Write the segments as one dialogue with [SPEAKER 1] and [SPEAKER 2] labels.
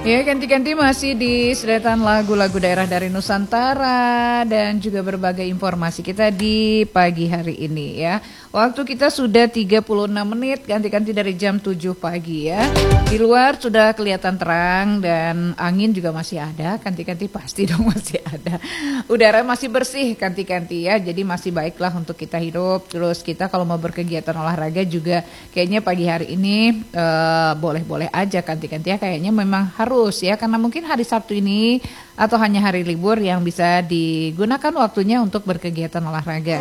[SPEAKER 1] Ya, ganti-ganti masih di sederetan lagu-lagu daerah dari Nusantara dan juga berbagai informasi kita di pagi hari ini ya. Waktu kita sudah 36 menit ganti-ganti dari jam 7 pagi ya. Di luar sudah kelihatan terang dan angin juga masih ada, ganti-ganti pasti dong masih ada. Udara masih bersih ganti-ganti ya, jadi masih baiklah untuk kita hidup. Terus kita kalau mau berkegiatan olahraga juga kayaknya pagi hari ini boleh-boleh aja ganti-ganti ya, kayaknya memang harus ya, karena mungkin hari Sabtu ini atau hanya hari libur yang bisa digunakan waktunya untuk berkegiatan olahraga.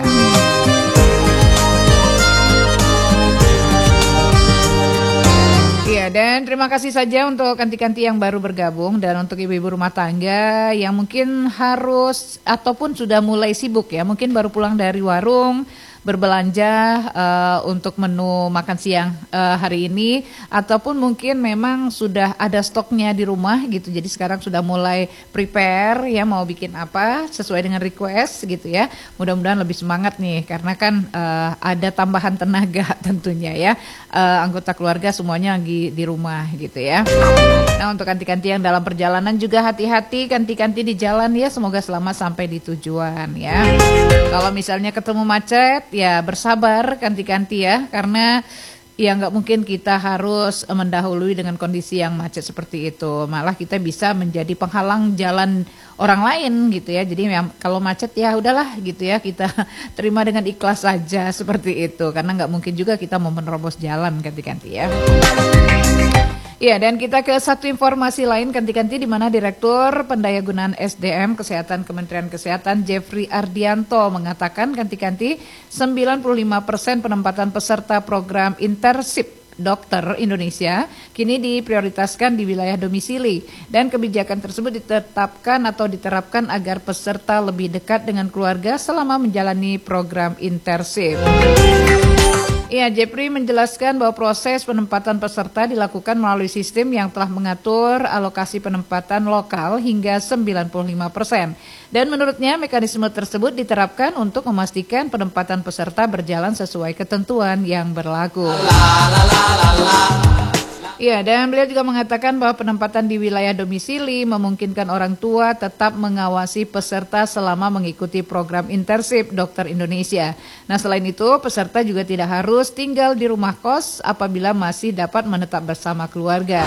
[SPEAKER 1] Iya, dan terima kasih saja untuk kanti-kanti yang baru bergabung dan untuk ibu-ibu rumah tangga yang mungkin harus ataupun sudah mulai sibuk ya, mungkin baru pulang dari warung, berbelanja untuk menu makan siang hari ini, ataupun mungkin memang sudah ada stoknya di rumah gitu, jadi sekarang sudah mulai prepare ya, mau bikin apa sesuai dengan request gitu ya. Mudah-mudahan lebih semangat nih karena kan ada tambahan tenaga tentunya ya, anggota keluarga semuanya lagi di rumah gitu ya. Nah, untuk kanti-kanti yang dalam perjalanan juga hati-hati, kanti-kanti di jalan ya, semoga selamat sampai di tujuan ya. Kalau misalnya ketemu macet ya bersabar kanti-kanti ya, karena ya nggak mungkin kita harus mendahului dengan kondisi yang macet seperti itu. Malah kita bisa menjadi penghalang jalan orang lain gitu ya. Jadi kalau macet ya udahlah gitu ya, kita terima dengan ikhlas saja seperti itu. Karena nggak mungkin juga kita mau menerobos jalan kanti-kanti ya. Ya, dan kita ke satu informasi lain ganti-ganti, di mana Direktur Pendayagunaan SDM Kesehatan Kementerian Kesehatan Jeffrey Ardianto mengatakan ganti-ganti 95% penempatan peserta program internship dokter Indonesia kini diprioritaskan di wilayah domisili, dan kebijakan tersebut ditetapkan atau diterapkan agar peserta lebih dekat dengan keluarga selama menjalani program internship. Ya, Jeffrey menjelaskan bahwa proses penempatan peserta dilakukan melalui sistem yang telah mengatur alokasi penempatan lokal hingga 95%. Dan menurutnya mekanisme tersebut diterapkan untuk memastikan penempatan peserta berjalan sesuai ketentuan yang berlaku. Ya, dan beliau juga mengatakan bahwa penempatan di wilayah domisili memungkinkan orang tua tetap mengawasi peserta selama mengikuti program internship dokter Indonesia. Nah, selain itu peserta juga tidak harus tinggal di rumah kos apabila masih dapat menetap bersama keluarga.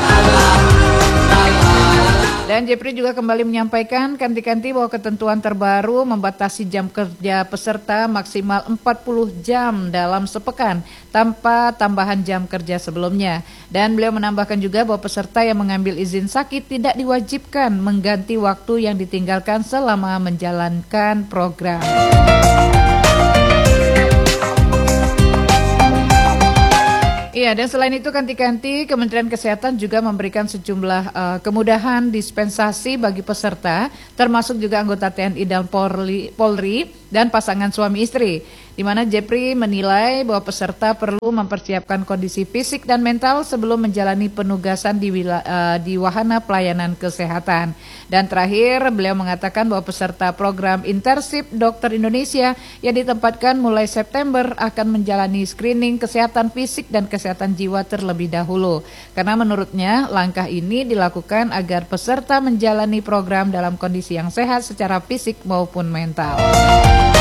[SPEAKER 1] Dan Jeffrey juga kembali menyampaikan kanti-kanti bahwa ketentuan terbaru membatasi jam kerja peserta maksimal 40 jam dalam sepekan tanpa tambahan jam kerja sebelumnya. Dan beliau menambahkan juga bahwa peserta yang mengambil izin sakit tidak diwajibkan mengganti waktu yang ditinggalkan selama menjalankan program. Iya, dan selain itu kanti-kanti Kementerian Kesehatan juga memberikan sejumlah kemudahan dispensasi bagi peserta, termasuk juga anggota TNI dan Polri dan pasangan suami istri, di mana Jeffrey menilai bahwa peserta perlu mempersiapkan kondisi fisik dan mental sebelum menjalani penugasan di wahana pelayanan kesehatan. Dan terakhir, beliau mengatakan bahwa peserta program internship dokter Indonesia yang ditempatkan mulai September akan menjalani screening kesehatan fisik dan kesehatan jiwa terlebih dahulu. Karena menurutnya langkah ini dilakukan agar peserta menjalani program dalam kondisi yang sehat secara fisik maupun mental.